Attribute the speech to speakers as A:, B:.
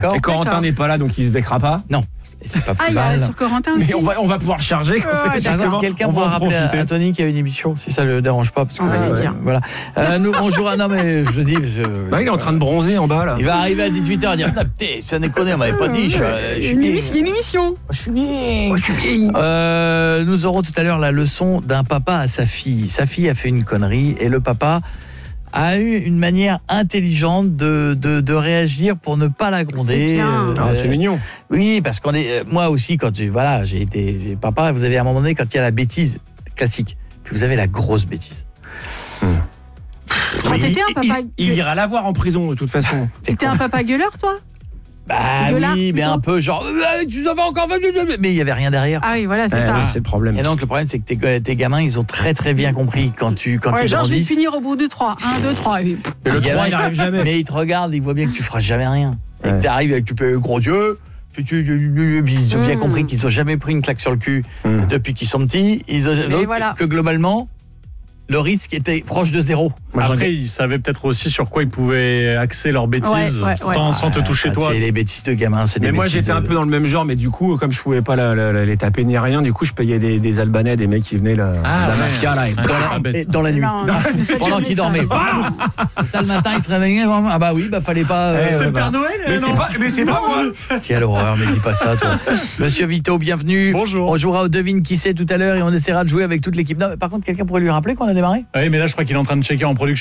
A: Et Corentin n'est pas là, donc il se vexera pas.
B: Non, c'est pas plus
C: il y
B: mal.
C: a sur Corentin aussi.
A: Mais on va pouvoir le charger.
B: Quelqu'un pourra rappeler à Tony qu'il y a une émission, si ça le dérange pas, parce que voilà. Nous on jouera. Non mais je dis.
A: Il est en train de bronzer en bas là.
B: Il va arriver à 18h et dire putain, ça déconne, on m'avait pas dit.
C: Une émission.
B: Je suis bien. Nous aurons tout à l'heure la leçon d'un papa à sa fille. Sa fille a fait une connerie et le papa a eu une manière intelligente de réagir pour ne pas la gronder.
A: C'est mignon.
B: Oui, parce qu'on est moi aussi quand j'ai été papa, vous avez à un moment donné quand il y a la bêtise classique, puis vous avez la grosse bêtise.
C: Quand t'étais un papa
A: il ira la voir en prison de toute façon.
C: T'étais un papa gueuleur toi?
B: Gueulard, oui, mais un peu genre tu avais encore mais il y avait rien derrière.
C: Ah oui, voilà, c'est ça.
A: C'est le problème.
B: Et donc le problème c'est que tes gamins, ils ont très très bien compris quand ils grandissent.
C: Je vais finir au bout de 3. 1 2 3 et puis...
A: le 3 il n'arrive jamais.
B: Mais ils te regardent, ils voient bien que tu feras jamais rien. Et que tu arrives et que tu fais gros Dieu. Ils ont bien compris qu'ils n'ont jamais pris une claque sur le cul depuis qu'ils sont petits. Que globalement, le risque était proche de 0.
D: Après, ils savaient peut-être aussi sur quoi ils pouvaient axer leurs bêtises sans te toucher toi.
B: C'est les bêtises de gamins.
A: Mais moi, j'étais un peu dans le même genre, mais du coup, comme je pouvais pas les taper ni rien, du coup, je payais des Albanais, des mecs qui venaient la mafia là.
B: Dans la nuit. Pendant qu'ils dormaient. Ça, le matin, ils se réveillaient. Ah bah oui, fallait pas...
D: C'est le Père Noël.
A: Mais c'est pas moi.
B: Quelle horreur, mais dis pas ça, toi. Monsieur Vito, bienvenue.
D: Bonjour.
B: On jouera au devine qui c'est tout à l'heure et on essaiera de jouer avec toute l'équipe. Non, par contre, quelqu'un pourrait lui rappeler qu'on a démarré ?
D: Oui, mais là, je crois qu'il est en train de checker en production.